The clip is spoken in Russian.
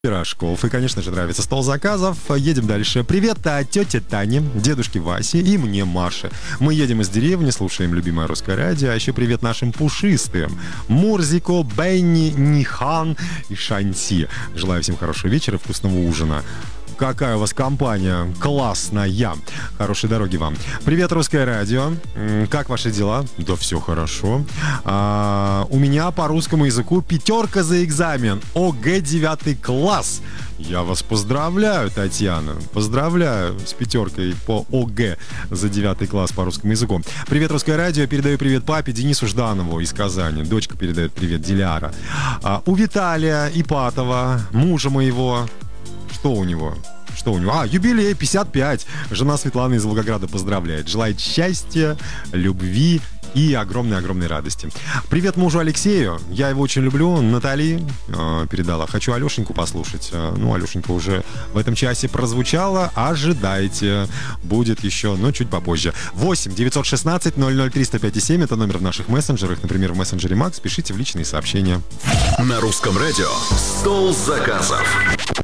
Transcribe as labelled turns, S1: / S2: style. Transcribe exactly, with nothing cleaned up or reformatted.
S1: пирожков. И, конечно же, нравится стол заказов. Едем дальше. Привет от тети Тани, дедушке Васе и мне, Маше. Мы едем из деревни, слушаем любимое русское радио. А еще привет нашим пушистым. Мурзико, Бенни, Нихан и Шанси. Желаю всем хорошего вечера, вкусного ужина. Какая у вас компания классная. Хорошей дороги вам. Привет, русское радио. Как ваши дела? Да все хорошо. А, у меня по русскому языку пятерка за экзамен. ОГЭ девятый класс. Я вас поздравляю, Татьяна. Поздравляю с пятеркой по ОГЭ за девятый класс по русскому языку. Привет, русское радио. Передаю привет папе Денису Жданову из Казани. Дочка передает привет, Диляра. А, у Виталия Ипатова, мужа моего. Что у него? Что у него? А, юбилей пятьдесят пять. Жена Светлана из Волгограда поздравляет. Желает счастья, любви и огромной-огромной радости. Привет мужу Алексею. Я его очень люблю. Натали э, передала. Хочу Алешеньку послушать. Э, ну, Алешенька уже в этом часе прозвучала. Ожидайте. Будет еще, но чуть попозже. восемь девятьсот шестнадцать ноль ноль триста пять семь. Это номер в наших мессенджерах. Например, в мессенджере Макс. Пишите в личные сообщения.
S2: На русском радио «Стол заказов».